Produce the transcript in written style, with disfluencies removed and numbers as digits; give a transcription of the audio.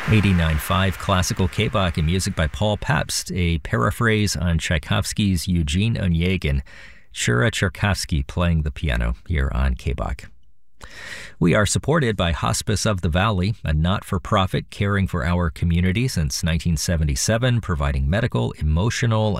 89.5 Classical K-Bach and music by Paul Pabst, a paraphrase on Tchaikovsky's Eugene Onegin, Shura Cherkasky playing the piano here on K-Bach. We are supported by Hospice of the Valley, a not-for-profit caring for our community since 1977, providing medical, emotional,